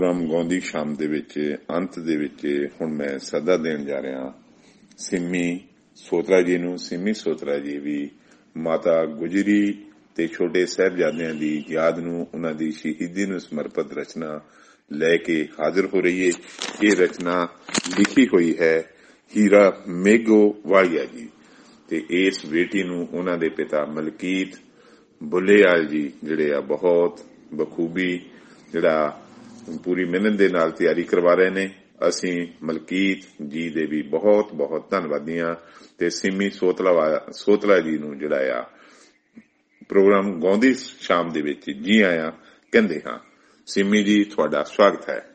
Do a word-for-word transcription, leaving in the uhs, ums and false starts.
Programme ਗਾਉਂਦੀ ਸ਼ਾਮ ਦੇ ਵਿੱਚ ਅੰਤ ਦੇ ਵਿੱਚ ਹੁਣ ਮੈਂ ਸੱਦਾ ਦੇਣ ਜਾ ਰਿਹਾ ਸਿੰਮੀ ਸੋਤਰਾ ਜੀ ਨੂੰ। ਸਿੰਮੀ ਸੋਤਰਾ ਜੀ ਵੀ ਮਾਤਾ ਗੁਜਰੀ ਤੇ ਛੋਟੇ ਸਾਹਿਬਜ਼ਾਦਿਆਂ ਦੀ ਯਾਦ ਨੂੰ, ਉਹਨਾਂ ਦੀ ਸ਼ਹੀਦੀ ਨੂੰ ਸਮਰਪਿਤ ਰਚਨਾ ਲੈ ਕੇ ਹਾਜ਼ਰ ਹੋ ਰਹੀ ਹੈ। ਇਹ ਰਚਨਾ ਲਿਖੀ ਹੋਈ ਹੈ ਹੀਰਾ ਮੇਘੋ ਵਾਲੀਆ ਜੀ ਤੇ ਇਸ ਬੇਟੀ ਨੂੰ ਉਹਨਾਂ ਦੇ ਪਿਤਾ ਮਲਕੀਤ ਬੁੱਲੇਆਲ ਜੀ ਜਿਹੜੇ ਆ ਬਹੁਤ ਬਖੂਬੀ ਜਿਹੜਾ ਪੂਰੀ ਮਿਹਨਤ ਦੇ ਨਾਲ ਤਿਆਰੀ ਕਰਵਾ ਰਹੇ ਨੇ। ਅਸੀਂ ਮਲਕੀਤ ਜੀ ਦੇ ਵੀ ਬਹੁਤ ਬਹੁਤ ਧੰਨਵਾਦੀ ਹਾਂ ਤੇ ਸਿੰਮੀ ਸੋਤਲਾ ਸੋਤਲਾ ਜੀ ਨੂੰ ਜਿਹੜਾ ਆ ਪ੍ਰੋਗਰਾਮ ਗਾਉਂਦੀ ਸ਼ਾਮ ਦੇ ਵਿੱਚ ਜੀ ਆਇਆਂ ਕਹਿੰਦੇ ਹਾਂ। ਸਿੰਮੀ ਜੀ ਤੁਹਾਡਾ ਸਵਾਗਤ ਹੈ।